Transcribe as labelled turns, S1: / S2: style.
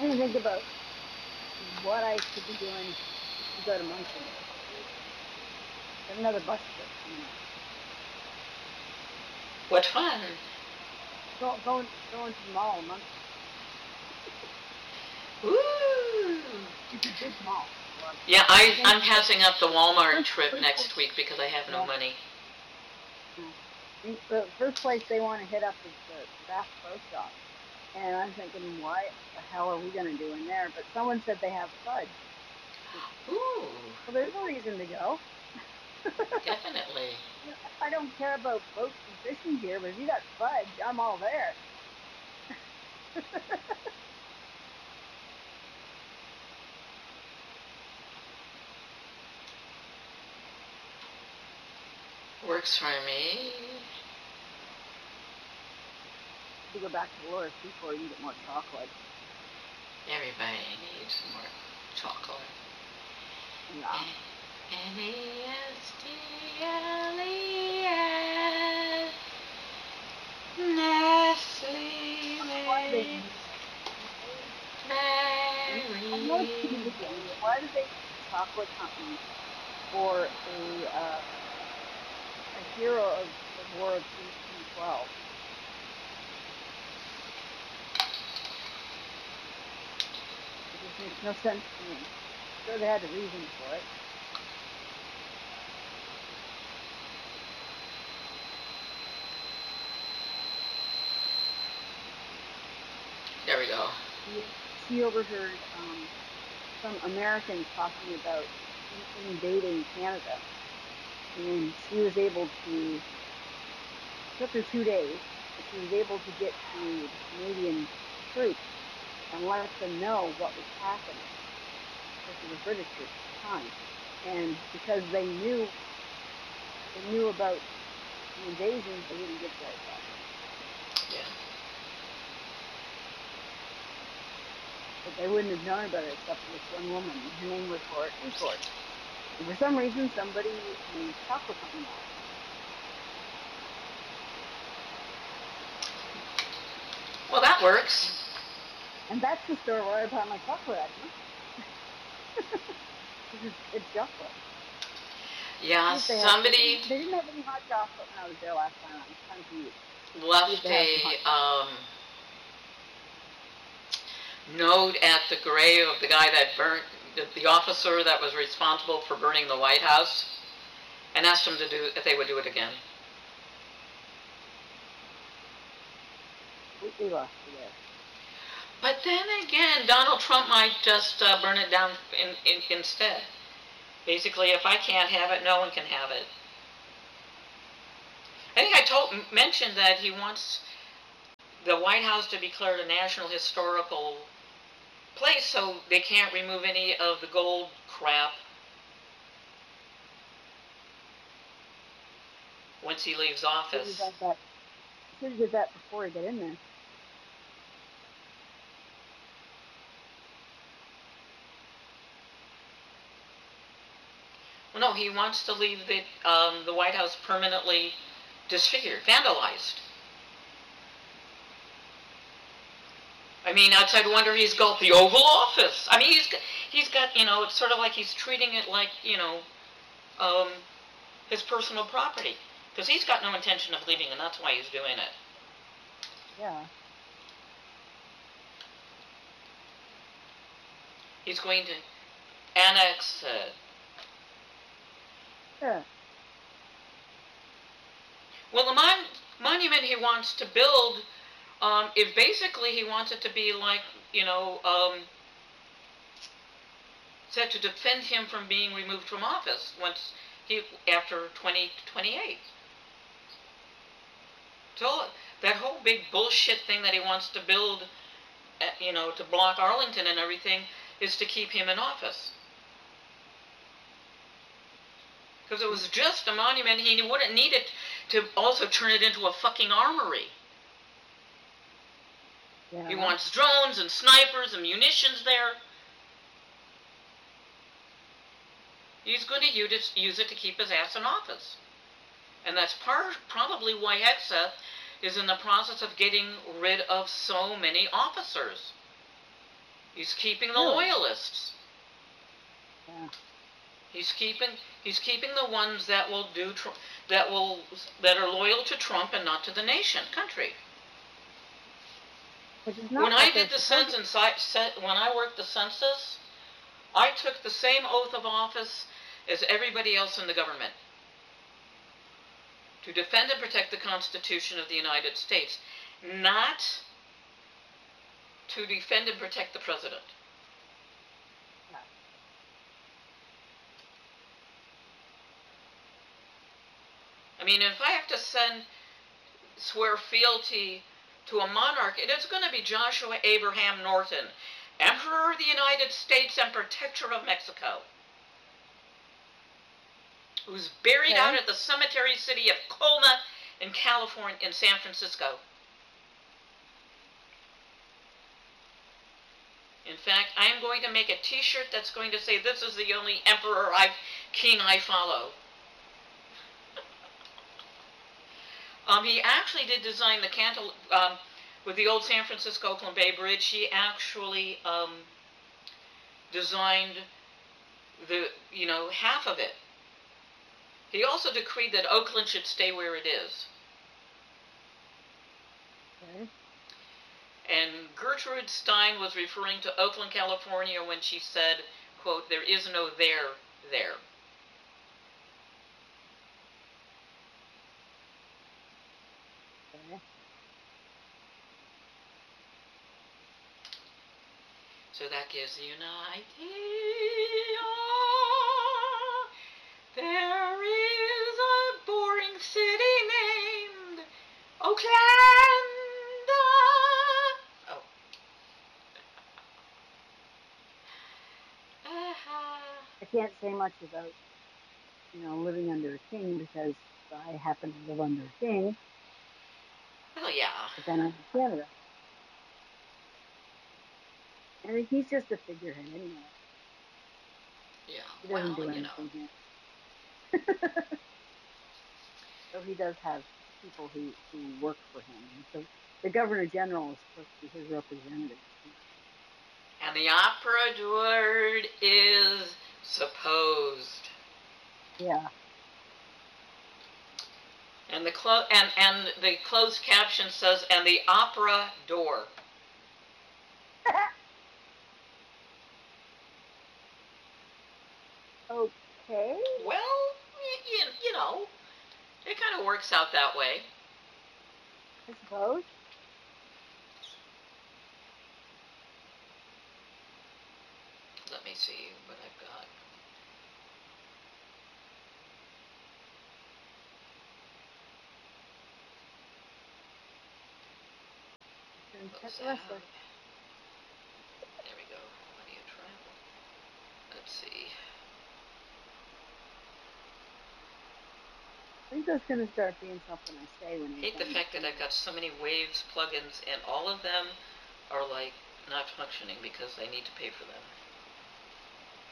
S1: trying to think about what I should be doing to go to Moncton this week. Got another bus trip coming up.
S2: What fun!
S1: Going to the mall in Moncton.
S2: Woo!
S1: It's a big mall.
S2: Yeah, I'm passing up the Walmart trip next week because I have no money.
S1: The first place they want to hit up is the Bass Pro Shop. And I'm thinking, what the hell are we going to do in there? But someone said they have fudge.
S2: Ooh.
S1: Well, there's a reason to go.
S2: Definitely.
S1: I don't care about boats and fishing gear, but if you got fudge, I'm all there.
S2: Works for me.
S1: You go back to Laura's before you can get more chocolate.
S2: Everybody needs some more chocolate.
S1: Yeah.
S2: N-E-S-T-L-E-S Nestle Mary.
S1: Why do they chocolate company for a hero of the War of 1812? It just makes no sense to me. I'm sure they had a reason for it.
S2: There we go.
S1: She overheard some Americans talking about invading Canada, and she was able to. It took her 2 days, but she was able to get to the Canadian troops and let them know what was happening. This was the British troops at the time, and because they knew about the invasion, they didn't get very far.
S2: Yeah.
S1: But they wouldn't have known about it except for this one woman. Her name was Laura Secord. And for some reason, somebody named chocolate company out.
S2: Well, that works.
S1: And that's the store where I buy my chocolate at. It's chocolate.
S2: Yeah, somebody.
S1: They didn't have any hot chocolate when I was there last time. I was confused.
S2: Left a note at the grave of the guy that burnt, the officer that was responsible for burning the White House, and asked him if they would do it again.
S1: Completely lost it there.
S2: But then again, Donald Trump might just burn it down instead. Basically, if I can't have it, no one can have it. I think I mentioned that he wants the White House to be declared a national historical place, so they can't remove any of the gold crap once he leaves office.
S1: Should have did that before he got in there.
S2: Well, no, he wants to leave the White House permanently disfigured, vandalized. I mean, outside wonder he's got the Oval Office. I mean, he's got, it's sort of like he's treating it like, his personal property. Because he's got no intention of leaving, and that's why he's doing it.
S1: Yeah.
S2: He's going to annex it.
S1: Yeah.
S2: Well, the monument he wants to build, if basically he wants it to be like, said to defend him from being removed from office after 2028. So that whole big bullshit thing that he wants to build, to block Arlington and everything, is to keep him in office. Because it was just a monument, he wouldn't need it to also turn it into a fucking armory. Yeah. He wants drones and snipers and munitions there. He's going to use it to keep his ass in office. And that's probably why Hegseth is in the process of getting rid of so many officers. He's keeping the
S1: Really?
S2: loyalists.
S1: Yeah.
S2: He's keeping the ones that will that are loyal to Trump and not to the nation, country.
S1: Which is not
S2: When
S1: what
S2: I
S1: they're
S2: did the
S1: supposed
S2: census, when I worked the census, I took the same oath of office as everybody else in the government. To defend and protect the Constitution of the United States, not to defend and protect the president.
S1: Yeah.
S2: I mean, if I have to swear fealty to a monarch, it is going to be Joshua Abraham Norton, Emperor of the United States and Protector of Mexico, who's buried out at the cemetery city of Colma in California, in San Francisco. In fact, I am going to make a t-shirt that's going to say, "This is the only king I follow." He actually did design the with the old San Francisco-Oakland Bay Bridge. He actually designed half of it. He also decreed that Oakland should stay where it is.
S1: Okay.
S2: And Gertrude Stein was referring to Oakland, California when she said, quote, "There is no there there."
S1: Okay.
S2: So that gives you an idea. There is a boring city named Oakland. Oh.
S1: I can't say much about, living under a king because I happen to live under a king.
S2: Oh, yeah.
S1: But then I'm in Canada. And he's just a figurehead anyway.
S2: Yeah,
S1: He doesn't do anything here. So he does have people who work for him. And so the Governor General is supposed to be his representative.
S2: And the opera word is supposed.
S1: Yeah.
S2: And the closed caption says, "and the opera door."
S1: Okay.
S2: Well, it kind of works out that way.
S1: I suppose.
S2: Let me see what I've got.
S1: Check the rest of it.
S2: There we go. Plenty of travel. Let's see.
S1: I think that's going to start being something I say when I
S2: hate the fact that I've got so many Waves plugins and all of them are like not functioning because I need to pay for them.